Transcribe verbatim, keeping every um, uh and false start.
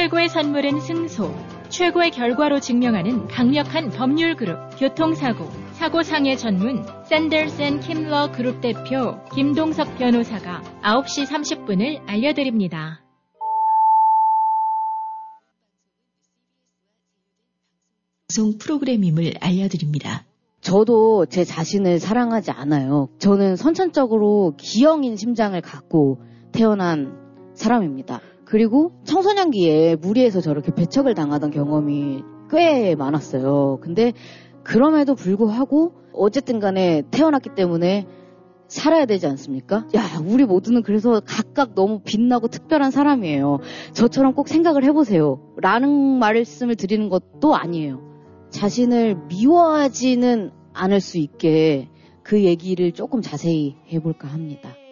최고의 선물은 승소. 최고의 결과로 증명하는 강력한 법률 그룹. 교통사고, 사고상해 전문 샌더스 앤 킴러 그룹 대표 김동석 변호사가 아홉 시 삼십 분을 알려드립니다. 방송 프로그램임을 알려드립니다. 저도 제 자신을 사랑하지 않아요. 저는 선천적으로 기형인 심장을 갖고 태어난 사람입니다. 그리고 청소년기에 무리해서 저렇게 배척을 당하던 경험이 꽤 많았어요. 근데 그럼에도 불구하고 어쨌든 간에 태어났기 때문에 살아야 되지 않습니까? 야, 우리 모두는 그래서 각각 너무 빛나고 특별한 사람이에요. 저처럼 꼭 생각을 해보세요. 라는 말씀을 드리는 것도 아니에요. 자신을 미워하지는 않을 수 있게 그 얘기를 조금 자세히 해볼까 합니다.